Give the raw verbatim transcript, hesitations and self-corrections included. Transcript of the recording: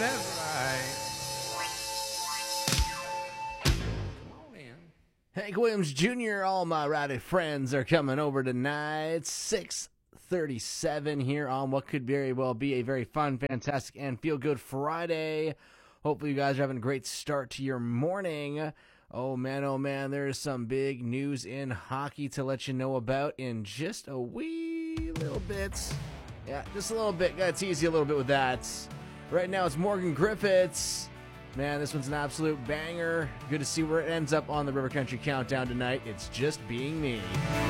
That's right. Hank Williams Junior, all my rowdy friends are coming over tonight. six thirty-seven here on what could very well be a very fun, fantastic, and feel-good Friday. Hopefully you guys are having a great start to your morning. Oh, man, oh, man, there's some big news in hockey to let you know about in just a wee little bit. Yeah, just a little bit. Gotta tease you a little bit with that. Right now it's Morgan Griffiths. Man, this one's an absolute banger. Good to see where it ends up on the River Country Countdown tonight. It's Just Being Me.